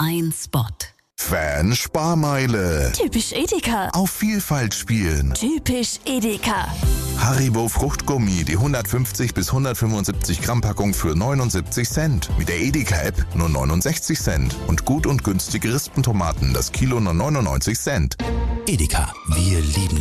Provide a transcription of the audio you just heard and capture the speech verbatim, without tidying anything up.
ein Spot. Fan-Sparmeile. Typisch Edeka. Auf Vielfalt spielen. Typisch Edeka. Haribo Fruchtgummi, die hundertfünfzig bis hundertfünfundsiebzig Gramm Packung für neunundsiebzig Cent. Mit der Edeka-App nur neunundsechzig Cent. Und gut und günstige Rispentomaten, das Kilo nur neunundneunzig Cent. Edeka, wir lieben